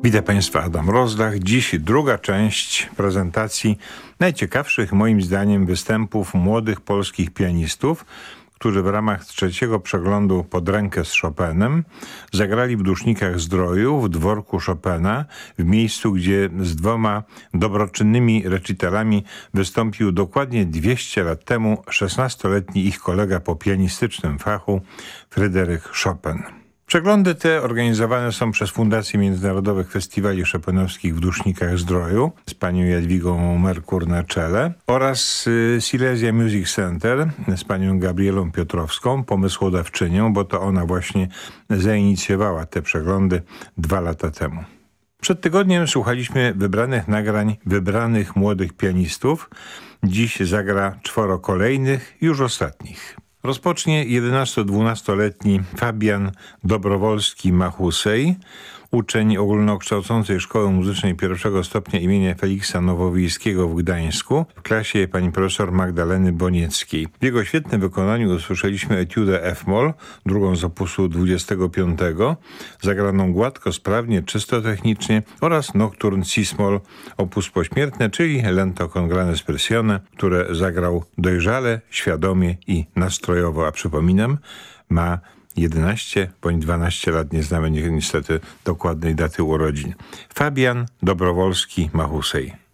Witam Państwa, Adam Rozdach. Dziś druga część prezentacji najciekawszych moim zdaniem występów młodych polskich pianistów, którzy w ramach trzeciego przeglądu Pod rękę z Chopinem zagrali w Dusznikach Zdroju w dworku Chopina, w miejscu, gdzie z dwoma dobroczynnymi recitalami wystąpił dokładnie 200 lat temu 16-letni ich kolega po pianistycznym fachu Fryderyk Chopin. Przeglądy te organizowane są przez Fundację Międzynarodowych Festiwali Chopinowskich w Dusznikach Zdroju z panią Jadwigą Merkur na czele oraz Silesia Music Center z panią Gabrielą Piotrowską, pomysłodawczynią, bo to ona właśnie zainicjowała te przeglądy 2 lata temu. Przed tygodniem słuchaliśmy wybranych nagrań wybranych młodych pianistów. Dziś zagra 4 kolejnych, już ostatnich. Rozpocznie 11-12-letni Fabian Dobrowolski-Machusej, uczeń ogólnokształcącej Szkoły Muzycznej pierwszego stopnia imienia Feliksa Nowowiejskiego w Gdańsku w klasie pani profesor Magdaleny Bonieckiej. W jego świetnym wykonaniu usłyszeliśmy etiudę F-moll, drugą z opusu 25, zagraną gładko, sprawnie, czysto technicznie, oraz nocturn cis-moll, opus pośmiertne, czyli lento con grande espressione, które zagrał dojrzale, świadomie i nastrojowo, a przypominam, ma 11 bądź 12 lat, nie znamy niestety dokładnej daty urodzin. Fabian Dobrowolski-Machusej.